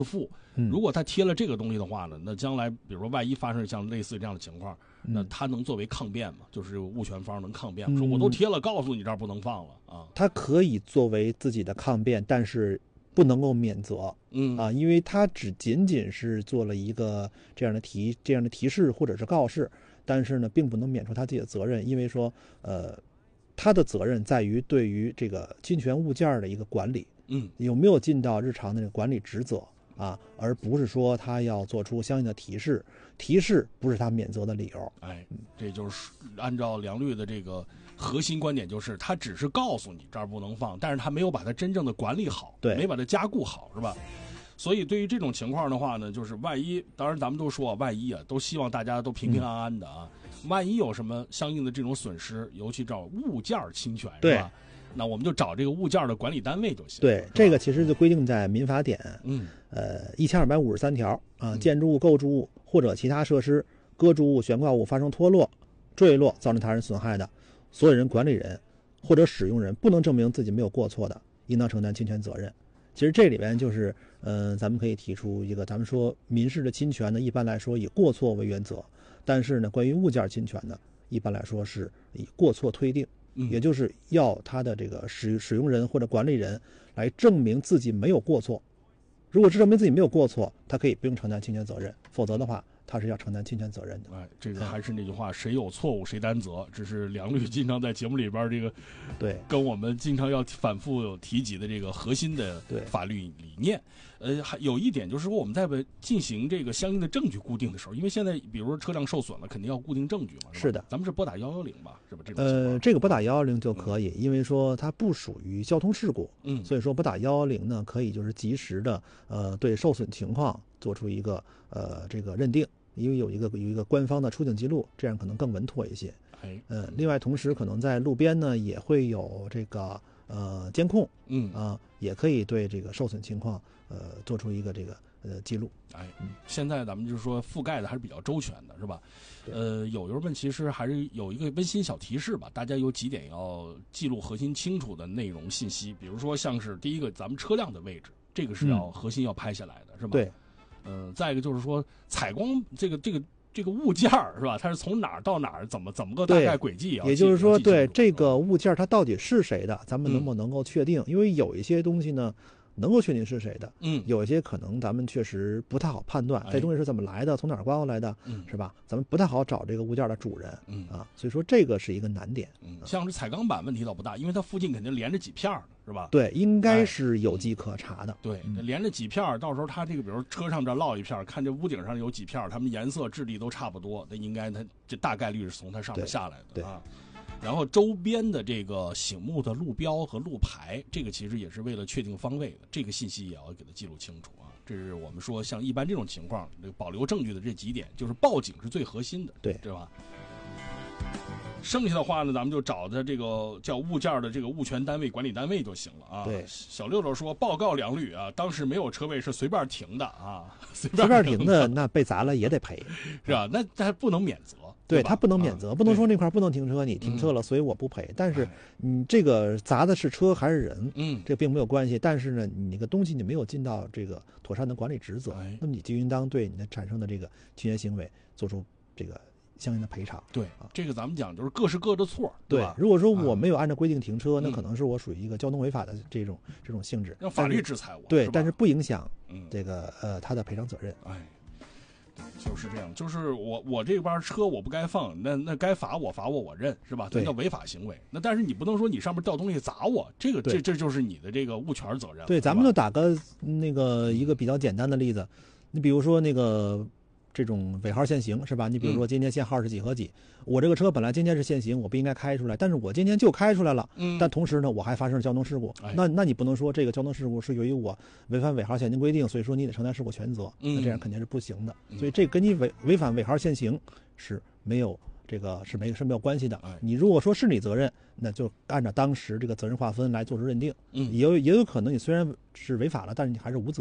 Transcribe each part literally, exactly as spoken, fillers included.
付。如果他贴了这个东西的话呢，那将来比如说万一发生像类似这样的情况，那他能作为抗辩吗？就是物权方能抗辩吗？说我都贴了，告诉你这儿不能放了啊。 他可以作为自己的抗辩，但是不能够免责。 嗯啊，因为他只仅仅是做了一个这样的提这样的提示或者是告示，但是呢，并不能免除他自己的责任，因为说呃，他的责任在于对于这个侵权物件的一个管理。 嗯， 有没有尽到日常的这个管理职责啊，而不是说他要做出相应的提示，提示不是他免责的理由。 哎，这就是按照梁律的这个核心观点，就是他只是告诉你这儿不能放，但是他没有把它真正的管理好， 对， 没把它加固好，是吧？所以对于这种情况的话呢，就是万一，当然咱们都说万一啊，都希望大家都平平安安的啊，嗯、万一有什么相应的这种损失，尤其找物件侵权，是吧？那我们就找这个物件的管理单位就行。 对，这个其实就规定在民法典， 嗯， 呃，一千二百五十三条啊，建筑物、构筑物或者其他设施、搁置物、悬挂物发生脱落、坠落，造成他人损害的，所有人、管理人或者使用人不能证明自己没有过错的，应当承担侵权责任。其实这里边就是，呃，咱们可以提出一个，咱们说民事的侵权呢，一般来说以过错为原则，但是呢，关于物件侵权呢，一般来说是以过错推定。也就是要他的这个使使用人或者管理人来证明自己没有过错。如果是证明自己没有过错，他可以不用承担侵权责任，否则的话他是要承担侵权责任的。 哎，这个还是那句话，谁有错误谁担责，这是梁律经常在节目里边这个对跟我们经常要反复有提及的这个核心的法律理念。呃，还有一点就是说，我们在进行这个相应的证据固定的时候，因为现在比如说车辆受损了，肯定要固定证据嘛。 是的， 咱们是拨打幺幺零吧，是吧？这种呃，这个拨打幺幺零就可以，嗯、因为说它不属于交通事故， 嗯， 所以说拨打幺幺零呢，可以就是及时的呃对受损情况做出一个呃这个认定，因为有一个有一个官方的出警记录，这样可能更稳妥一些。 哎， 呃，另外同时可能在路边呢也会有这个呃监控， 嗯啊、呃，也可以对这个受损情况呃做出一个这个呃记录。 哎，现在咱们就是说覆盖的还是比较周全的，是吧？呃，有友们其实还是有一个温馨小提示吧，大家有几点要记录核心清楚的内容信息，比如说像是第一个，咱们车辆的位置，这个是要、嗯、核心要拍下来的，是吧？ 对。 呃，再一个就是说采光这个这个这个物件是吧？它是从哪儿到哪儿，怎么怎么个大概轨迹啊？ 也就是说，对这个物件它到底是谁的，咱们能不能够确定？嗯、因为有一些东西呢。能够确定是谁的， 嗯， 有一些可能咱们确实不太好判断，这东西是怎么来的，从哪儿刮过来的， 嗯， 是吧？咱们不太好找这个物件的主人， 嗯啊，所以说这个是一个难点。 嗯，像是彩钢板问题倒不大，因为它附近肯定连着几片的，是吧？ 对，应该是有迹可查的。 哎、对，连着几片，到时候它这个，比如车上这落一片，看这屋顶上有几片，它们颜色质地都差不多，那应该它这大概率是从它上面下来的， 对啊。然后周边的这个醒目的路标和路牌，这个其实也是为了确定方位的，这个信息也要给它记录清楚啊。这是我们说像一般这种情况，这个保留证据的这几点，就是报警是最核心的， 对对吧？剩下的话呢，咱们就找的这个叫物件的这个物权单位、管理单位就行了啊。 对， 小六六说，报告梁律啊，当时没有车位是随便停的啊，随便随便停的，那被砸了也得赔， 是吧？那他不能免责。 对他不能免责， 啊、 不能说那块不能停车，你停车了，所以我不赔。嗯、但是，你这个砸的是车还是人， 嗯， 这并没有关系。但是呢，你那个东西你没有尽到这个妥善的管理职责， 哎、 那么你就应当对你的产生的这个侵权行为做出这个相应的赔偿。 对啊，这个咱们讲就是各是各的错， 对吧？ 如果说我没有按照规定停车， 啊、 那可能是我属于一个交通违法的这种、嗯、这种性质， 让法律制裁我。 对， 是但是不影响嗯这个呃他的赔偿责任。 哎。就是这样，就是我我这边车我不该放，那那该罚我罚我我认，是吧？这叫违法行为。那但是你不能说你上面掉东西砸我，这个这这就是你的这个物权责任。 对，咱们就打个那个一个比较简单的例子，你比如说那个这种尾号限行是吧？你比如说今天限号是几和几，嗯、我这个车本来今天是限行，我不应该开出来，但是我今天就开出来了， 嗯， 但同时呢我还发生了交通事故， 哎、 那那你不能说这个交通事故是由于我违反尾号限行规定，所以说你得承担事故全责， 嗯、 那这样肯定是不行的。 嗯、 所以这跟你违违反尾号限行是没有这个是没是没有关系的。 哎、 你如果说是你责任，那就按照当时这个责任划分来做出认定。 嗯， 也有也有可能你虽然是违法了，但是你还是无责方。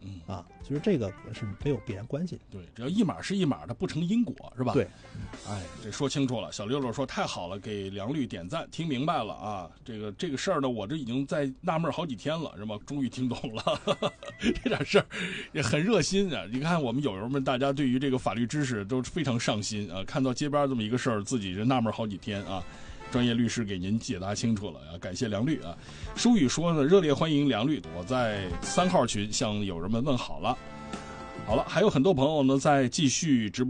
嗯啊，所以这个是没有必然关系。 对，只要一码是一码，它不成因果，是吧？ 对， 哎，这说清楚了。小六六说太好了，给梁律点赞，听明白了啊。这个这个事儿呢，我这已经在纳闷好几天了，是吧？终于听懂了，这点事儿也很热心啊。你看我们友友们，大家对于这个法律知识都非常上心啊。看到街边这么一个事儿，自己就纳闷好几天啊。专业律师给您解答清楚了啊，感谢梁律啊。舒宇说呢，热烈欢迎梁律，我在三号群向友人们问好了。好了，还有很多朋友呢在继续直播。